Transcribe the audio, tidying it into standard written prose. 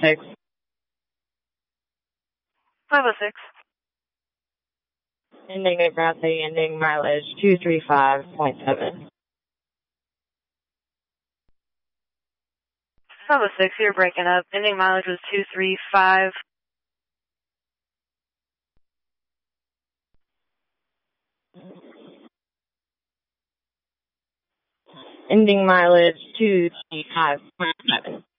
506. 506. Ending at Bradley, ending mileage 235.7. 506, you're breaking up. Ending mileage was 235. Ending mileage 235.7.